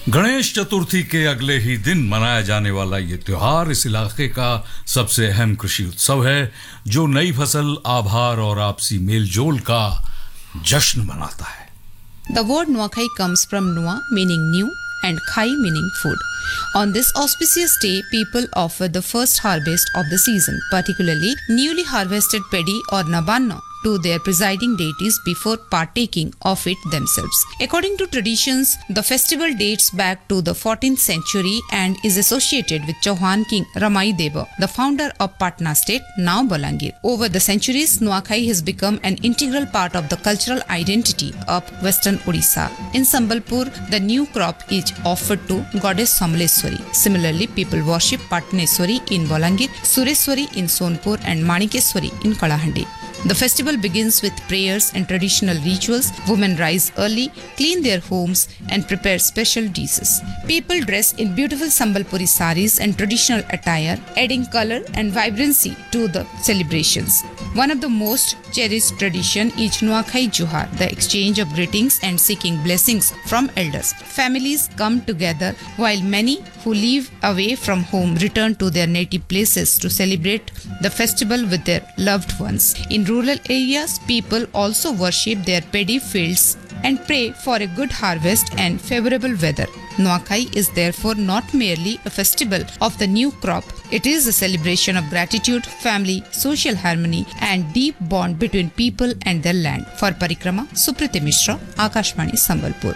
गणेश चतुर्थी के अगले ही दिन मनाया जाने वाला ये त्योहार इस इलाके का सबसे अहम कृषि उत्सव है जो नई फसल, आभार और आपसी मेलजोल का जश्न मनाता है. The word Nuakhai comes from Nua meaning new and Khai meaning food. On this auspicious day, people offer the first harvest of the season, particularly newly harvested paddy or nabanna, to their presiding deities before partaking of it themselves. According to traditions, the festival dates back to the 14th century and is associated with Chauhan king Ramai Deva, the founder of Patna state, now Balangir. Over the centuries, Nuakhai has become an integral part of the cultural identity of western Odisha. In Sambalpur, the new crop is offered to goddess Samleswari. Similarly, people worship Patneswari in Balangir, Sureswari in Sonpur and Manikeswari in Kalahandi. The festival begins with prayers and traditional rituals. Women rise early, clean their homes, and prepare special dishes. People dress in beautiful Sambalpuri saris and traditional attire, adding color and vibrancy to the celebrations. One of the most cherished tradition is Nuakhai Juhar, the exchange of greetings and seeking blessings from elders. Families come together while many who live away from home return to their native places to celebrate the festival with their loved ones. In rural areas, people also worship their paddy fields and pray for a good harvest and favorable weather. Nuakhai is therefore not merely a festival of the new crop. It is a celebration of gratitude, family, social harmony and deep bond between people and their land. For Parikrama, Supriti Mishra, Akashvani, Sambalpur.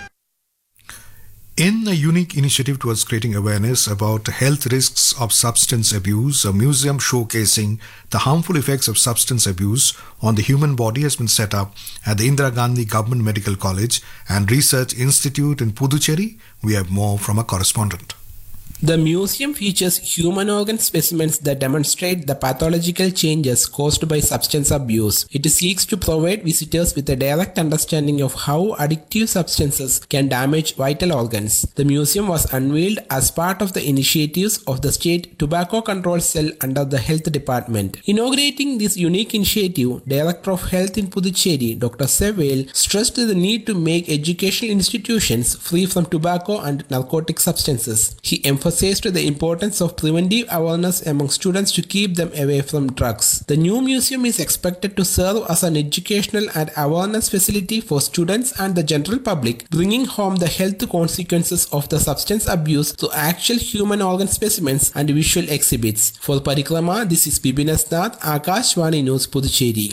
In a unique initiative towards creating awareness about health risks of substance abuse, a museum showcasing the harmful effects of substance abuse on the human body has been set up at the Indira Gandhi Government Medical College and Research Institute in Puducherry. We have more from a correspondent. The museum features human organ specimens that demonstrate the pathological changes caused by substance abuse. It seeks to provide visitors with a direct understanding of how addictive substances can damage vital organs. The museum was unveiled as part of the initiatives of the State Tobacco Control Cell under the Health Department. Inaugurating this unique initiative, Director of Health in Puducherry, Dr. Sevel, stressed the need to make educational institutions free from tobacco and narcotic substances. He emphasized the importance of preventive awareness among students to keep them away from drugs. The new museum is expected to serve as an educational and awareness facility for students and the general public, bringing home the health consequences of the substance abuse through actual human organ specimens and visual exhibits. For Parikrama, this is Bibinas Nath, Akashvani News, Puducherry.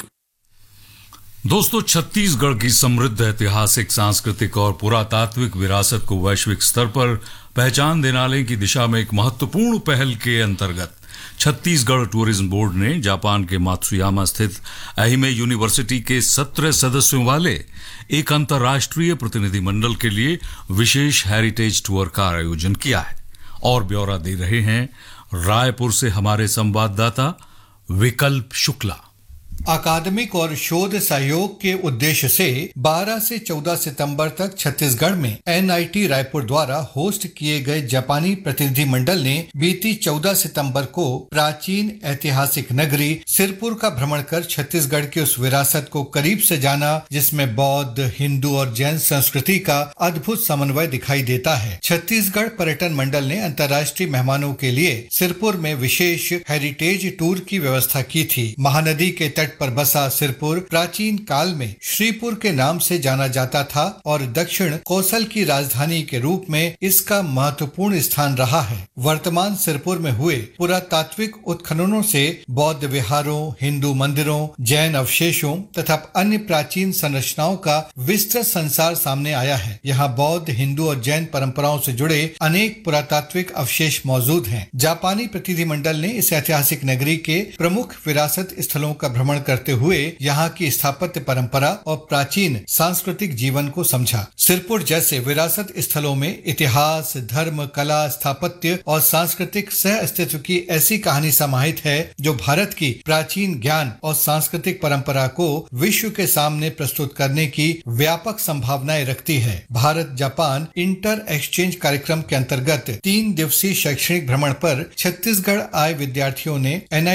दोस्तों, छत्तीसगढ़ की समृद्ध ऐतिहासिक, सांस्कृतिक और पुरातात्विक विरासत को वैश्विक स्तर पर पहचान देने की दिशा में एक महत्वपूर्ण पहल के अंतर्गत छत्तीसगढ़ टूरिज्म बोर्ड ने जापान के मात्सुयामा स्थित अहिमे यूनिवर्सिटी के 17 सदस्यों वाले एक अंतर्राष्ट्रीय प्रतिनिधिमंडल के लिए विशेष हेरिटेज टूर का आयोजन किया है. और ब्यौरा दे रहे हैं रायपुर से हमारे संवाददाता विकल्प शुक्ला. अकादमिक और शोध सहयोग के उद्देश्य से 12 से 14 सितंबर तक छत्तीसगढ़ में एनआईटी रायपुर द्वारा होस्ट किए गए जापानी प्रतिनिधिमंडल ने बीती 14 सितंबर को प्राचीन ऐतिहासिक नगरी सिरपुर का भ्रमण कर छत्तीसगढ़ की उस विरासत को करीब से जाना जिसमें बौद्ध, हिंदू और जैन संस्कृति का अद्भुत समन्वय दिखाई देता है. छत्तीसगढ़ पर्यटन मंडल ने अंतर्राष्ट्रीय मेहमानों के लिए सिरपुर में विशेष हेरिटेज टूर की व्यवस्था की थी. महानदी के तट पर बसा सिरपुर प्राचीन काल में श्रीपुर के नाम से जाना जाता था और दक्षिण कौशल की राजधानी के रूप में इसका महत्वपूर्ण स्थान रहा है. वर्तमान सिरपुर में हुए पुरातात्विक उत्खननों से बौद्ध विहारों, हिंदू मंदिरों, जैन अवशेषों तथा अन्य प्राचीन संरचनाओं का विस्तृत संसार सामने आया है. यहाँ बौद्ध, हिंदू और जैन परंपराओं से जुड़े अनेक पुरातात्विक अवशेष मौजूद हैं. जापानी प्रतिनिधिमंडल ने इस ऐतिहासिक नगरी के प्रमुख विरासत स्थलों का भ्रमण करते हुए यहाँ की स्थापत्य परंपरा और प्राचीन सांस्कृतिक जीवन को समझा. सिरपुर जैसे विरासत स्थलों में इतिहास, धर्म, कला, स्थापत्य और सांस्कृतिक सह अस्तित्व की ऐसी कहानी समाहित है जो भारत की प्राचीन ज्ञान और सांस्कृतिक परंपरा को विश्व के सामने प्रस्तुत करने की व्यापक संभावनाएं रखती है. भारत जापान इंटर एक्सचेंज कार्यक्रम के अंतर्गत 3 दिवसीय शैक्षणिक भ्रमण पर छत्तीसगढ़ आए विद्यार्थियों ने